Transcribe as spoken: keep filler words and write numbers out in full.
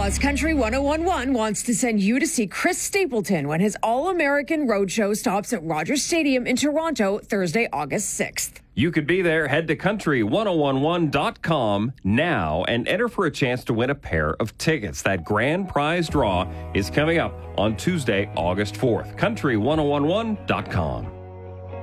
Plus, Country ten eleven wants to send you to see Chris Stapleton when his All-American Roadshow stops at Rogers Stadium in Toronto Thursday, August sixth. You could be there. Head to country ten eleven dot com now and enter for a chance to win a pair of tickets. That grand prize draw is coming up on Tuesday, August fourth. country ten eleven dot com.